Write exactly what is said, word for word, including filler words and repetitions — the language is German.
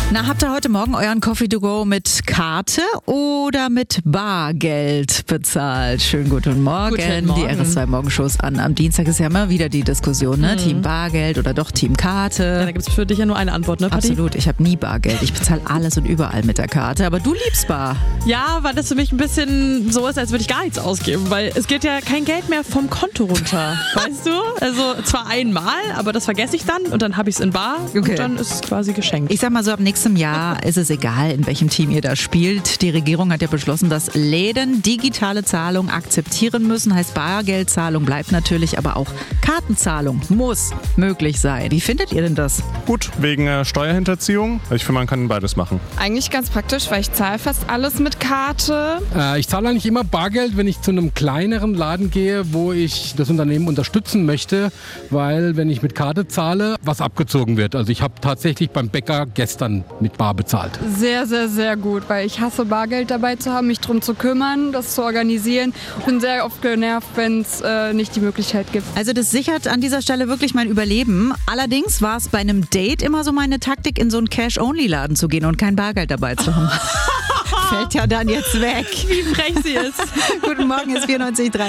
Na, habt ihr heute Morgen euren Coffee to go mit Karte oder mit Bargeld bezahlt? Schönen guten Morgen. Guten Morgen. Die R S zwei Morgenshows an. Am Dienstag ist ja immer wieder die Diskussion, ne? Mhm. Team Bargeld oder doch Team Karte. Ja, da gibt es für dich ja nur eine Antwort, ne, Patti? Absolut, ich habe nie Bargeld. Ich bezahle alles und überall mit der Karte. Aber du liebst Bar. Ja, weil das für mich ein bisschen so ist, als würde ich gar nichts ausgeben, weil es geht ja kein Geld mehr vom Konto runter, weißt du? Also zwar einmal, aber das vergesse ich dann und dann habe ich es in Bar Okay. und dann ist es quasi geschenkt. Ich sag mal so, ab nächstem Jahr ist es egal, in welchem Team ihr da spielt. Die Regierung hat ja beschlossen, dass Läden digitale Zahlung akzeptieren müssen. Heißt, Bargeldzahlung bleibt natürlich, aber auch Kartenzahlung muss möglich sein. Wie findet ihr denn das? Gut, wegen äh, Steuerhinterziehung. Ich finde, man kann beides machen. Eigentlich ganz praktisch, weil ich zahle fast alles mit Karte. Äh, ich zahle eigentlich immer Bargeld, wenn ich zu einem kleineren Laden gehe, wo ich das Unternehmen unterstützen möchte, weil wenn ich mit Karte zahle, was abgezogen wird. Also ich habe tatsächlich beim Bäcker gestern mit Bar bezahlt. Sehr, sehr, sehr gut, weil ich hasse Bargeld dabei zu haben, mich drum zu kümmern, das zu organisieren. Ich bin sehr oft genervt, wenn es äh, nicht die Möglichkeit gibt. Also das sichert an dieser Stelle wirklich mein Überleben. Allerdings war es bei einem Date immer so meine Taktik, in so einen Cash-Only-Laden zu gehen und kein Bargeld dabei zu haben. Fällt ja dann jetzt weg. Wie frech sie ist. Guten Morgen, ist vierundneunzig Komma drei.